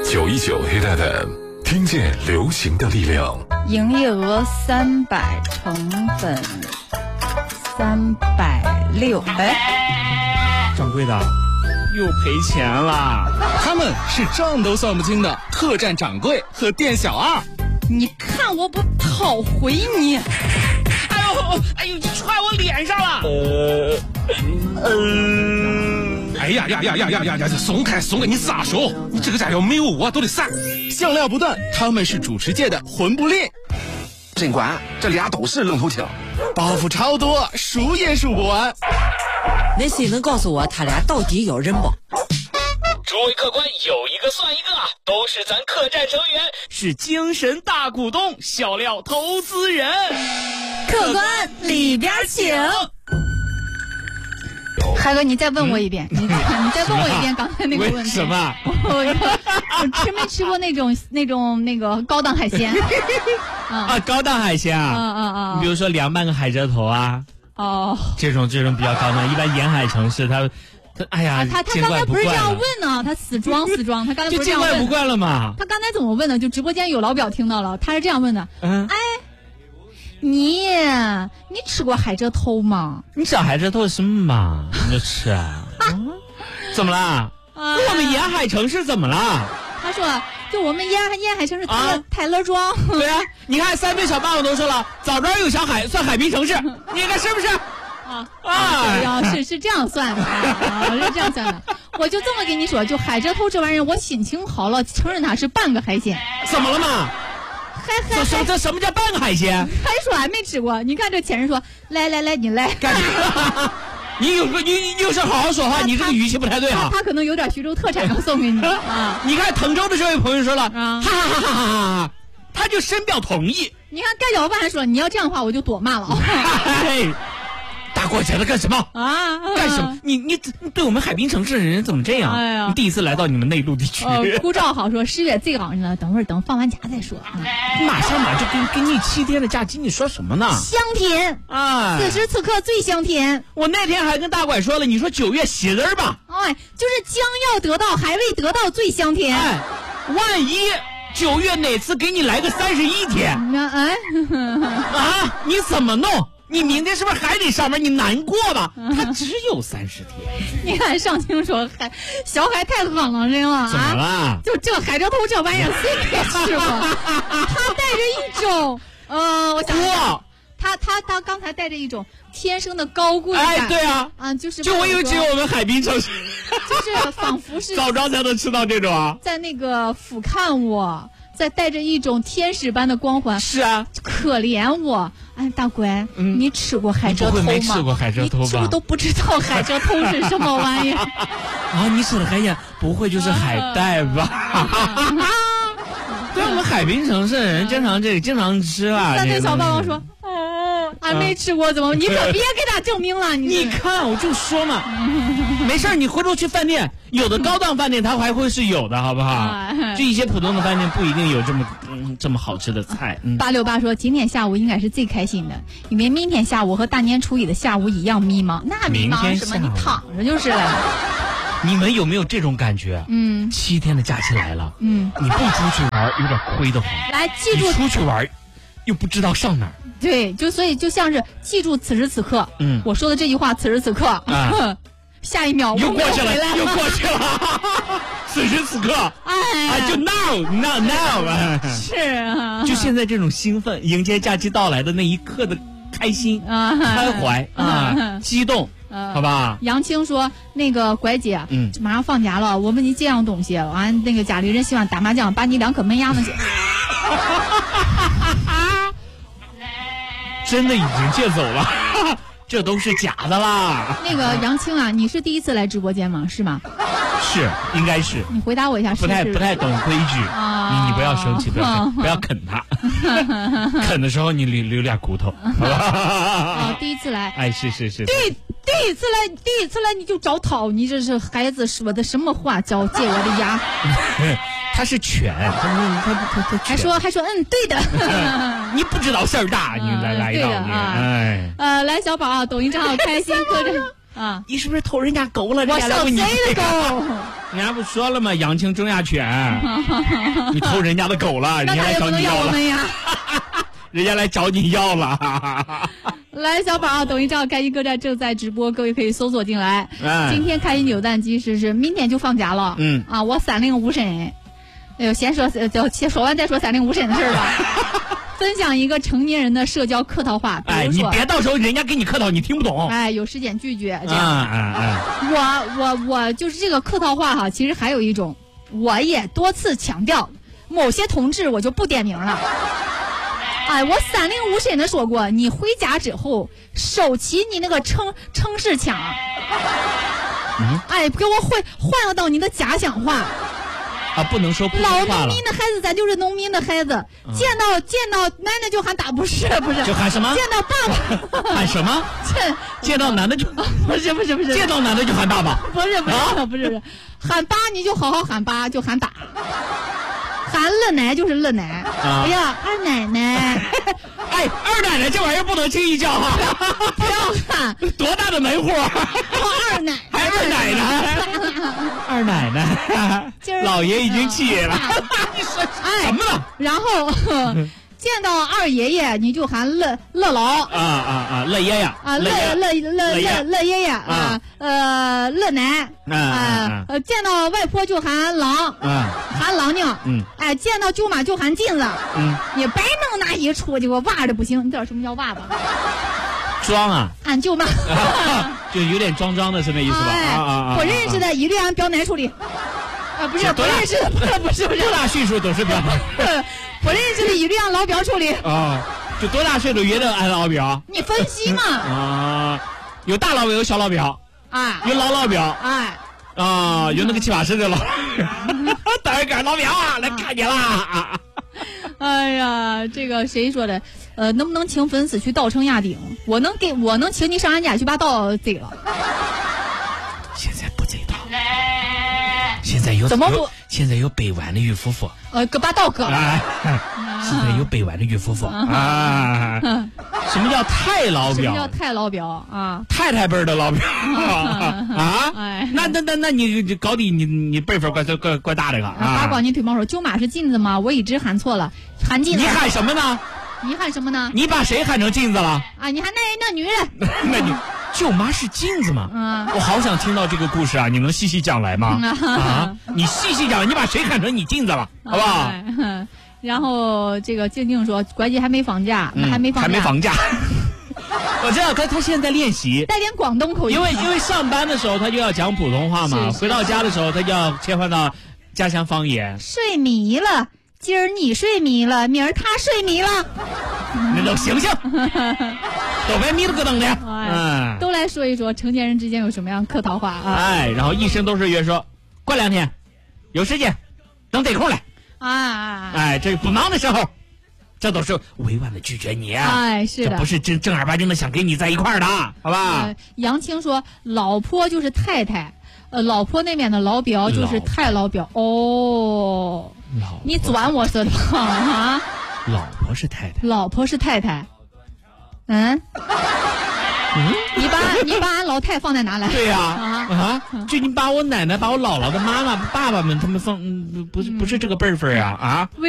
919 Hit FM， 听见流行的力量。 营业额300，成本360。 掌柜的，又赔钱了。 他们是账都算不清的客栈掌柜和店小二。 你看我不讨回你！ 哎呦，你踹我脸上了！ 哎呀，松开，你咋说？你这个家伙没有我都得散。笑料不断，他们是主持界的魂不吝。 尽管这俩都是愣头青， 包袱超多，数也数不完。 那谁能告诉我他俩到底有人不？ 诸位客官，有一个算一个啊，都是咱客栈成员， 是精神大股东，笑料投资人。 客官里边请。海哥，你再问我一遍，你再问我一遍刚才那个问题。 为什么？ 我吃没吃过那个高档海鲜？ 高档海鲜啊！你比如说凉拌个海蜇头啊，这种比较高档。一般沿海城市他刚才不是这样问呢，他死装，他刚才不是这样问。 就见怪不怪了嘛。 他刚才怎么问的？就直播间有老表听到了，他是这样问的。你吃过海蜇头吗？ 你知道海蜇头是什么吗？你就吃啊？怎么啦？我们沿海城市怎么了？ 他说，就我们沿海城市泰勒庄。 对啊，你看三杯小霸王都说了，枣庄有小海，算海滨城市，你看是不是？ 是这样算的是这样算的。我就这么跟你说，就海蜇头这玩意儿，我心情好了，承认它是半个海鲜。 怎么了嘛？这什么叫半个海鲜？ 还说还没吃过。你看这前任说，来，你来。 你有事好好说话，你这个语气不太对啊。 他可能有点徐州特产要送给你啊。 你看滕州的这位朋友说了，哈，他就深表同意。 你看盖小饭还说，你要这样的话我就躲骂了。 大过节的干什么干什么？你对我们海滨城市的人怎么这样？哎呀，你第一次来到你们内陆地区。 顾兆好说10月最好呢，等放完假再说。 马上就给你7天的假期，你说什么呢？ 香甜此时此刻最香甜。 我那天还跟大拐说了，你说9月喜字吧？ 就是将要得到还未得到最香甜。 万一9月哪次给你来个31天？你怎么弄？你明天是不是还得上班？你难过吧？他只有30天。 你看上清说小海太狠了，人了。 怎么了？ 就这海蜇头这玩意儿谁没吃过？他带着一种我想想，他刚才带着一种天生的高贵感。 对啊，就我以为只有我们海滨城市， 就是仿佛是枣庄才能吃到这种啊， 在那个俯瞰我。再带着一种天使般的光环。 是啊， 可怜我。大乖，你吃过海蜇头吗？ 没吃过海蜇头吧？ 你是不是都不知道海蜇头是什么玩意儿？ 你吃的海鲜不会就是海带吧？对，我们海滨城市的人经常吃啊。 三岁小霸王说：“还没吃过，怎么？你可别给他证明了。 你看，我就说嘛，没事，你回头去饭店，有的高档饭店它还会是有的，好不好？就一些普通的饭店不一定有这么好吃的菜。 868说，今天下午应该是最开心的，因为明天下午和大年初一的下午一样迷茫。那迷茫什么？你躺着就是了。 你们有没有这种感觉？7天的假期来了，你不出去玩有点亏得慌。 来，记住， 你出去玩又不知道上哪儿。 对，所以就像是记住此时此刻，我说的这句话，此时此刻，下一秒又过去了，此时此刻，就 now， 是啊， 就现在这种兴奋，迎接假期到来的那一刻的开心、开怀激动。好吧。 杨青说：“那个拐姐，马上放假了，我问你这样东西，完那个家里人喜欢打麻将，把你2颗门牙子借。” 真的已经借走了，这都是假的啦。 那个杨青啊，你是第一次来直播间吗？是吗？ 是，应该是。 你回答我一下， 不太懂规矩，你不要生气，不要啃它，啃的时候你留点骨头，好吧？ 第一次来， 是。 第一次来你就找讨，你这是孩子说的什么话？借我的牙。 他是犬，他还说对的。 你不知道事儿大，你来一道你。 来小宝啊，抖音账号开心客栈。 啊， 你是不是偷人家狗了？ 我小谁的狗？ 人家不说了吗？阳清正压犬，你偷人家的狗了，人家来找你要了呀。 人家来找你要了。 来，小宝，抖音账开心客栈正在直播，各位可以搜索进来。今天开心扭蛋机是明天就放假了。我3令5审。哎呦，先说完再说3令5审的事儿吧。分享一个成年人的社交客套话，比如说， 你别到时候人家给你客套，你听不懂。 有时间拒绝这样。我就是这个客套话哈，其实还有一种，我也多次强调，某些同志我就不点名了。我3令5审的说过，你回家之后收起你那个称是腔，给我换到你的家乡话。 不能说老农民的孩子，咱就是农民的孩子。见到男的就喊大，不是， 就喊什么？ 见到爸爸喊什么？见到男的就不是， 见到男的就喊大吧？ 不是，喊爸你就好好喊爸，就喊大。喊了奶就是了奶。哎呀，二奶奶。 二奶奶这玩意儿不能轻易叫哈， 不要喊。 多大的门户？ 二奶还二奶奶。二奶奶，老爷已经起了。你说什么呢？ 然后见到二爷爷你就喊乐老乐爷爷乐爷爷乐奶见到外婆就喊郎喊郎娘见到舅妈就喊妗子你白弄那一出去我哇的不行。你知道什么叫哇吧？ 装啊！ 俺舅妈就有点装的是那意思吧？ 不认识的一律按标奶处理。不是不认识的，不是多大岁数都是标奶。不认识的一律按老表处理。 就多大岁数也得按老表。 你分析嘛。 有大老表，有小老表。有老表。有那个7、8十的老。大一杆老表来看你啦。 哎呀，这个谁说的？能不能请粉丝去稻城亚丁？我能请你上俺家去把稻贼了。 现在不贼稻。现在有怎么不？ 现在有北湾的岳夫妇。 把稻割了。 现在有北湾的岳夫妇。什么叫太老表？ 什么叫太老表啊？ 太辈儿的老表那你搞你你辈分怪大的个八卦你腿毛说舅妈是镜子吗？我一直喊错了，喊镜子。 你喊什么呢？ 你喊什么呢？ 你把谁喊成镜子了？ 你喊那女人。 那你舅妈是镜子吗？我好想听到这个故事啊！你能细细讲来吗？你细细讲，你把谁喊成你镜子了，好不好？ 然后这个静静说，关键还没放假，还没放假。我知道他现在练习， 带点广东口音。 因为上班的时候他就要讲普通话嘛，回到家的时候他就要切换到家乡方言。 睡迷了，今儿你睡迷了，明儿他睡迷了。 那都醒醒，都别迷了咯噔的。 都来说一说成年人之间有什么样客套话啊？ 然后一生都是约说，过2天有时间能得空来。这不忙的时候，这都是委婉的拒绝你。 是的， 这不是正儿八经的想跟你在一块儿的，好吧？ 杨青说，老婆就是太太，老婆那边的老表就是太老表。你钻我舌头啊！ 老婆是太太， 老婆是太太。你把俺老太放在哪来？ 对呀，就你把我奶奶、把我姥姥的妈妈、爸爸们他们放，不是这个辈分啊！